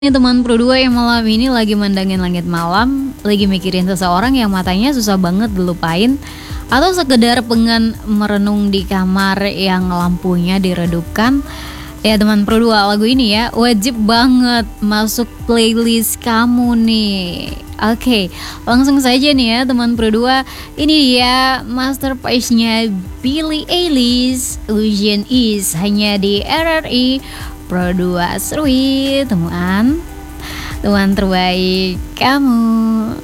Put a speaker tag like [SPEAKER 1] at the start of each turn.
[SPEAKER 1] Ini teman Pro 2 yang malam ini lagi mandangin langit malam, lagi mikirin seseorang yang matanya susah banget dilupain, atau sekedar pengen merenung di kamar yang lampunya diredupkan. Ya teman Pro 2, lagu ini ya wajib banget masuk playlist kamu nih. Oke, langsung saja nih ya teman Pro 2. Ini dia masterpiece-nya Billie Eilish, Illusion Is, hanya di RRI Pro 2 Seruit, teman terbaik kamu.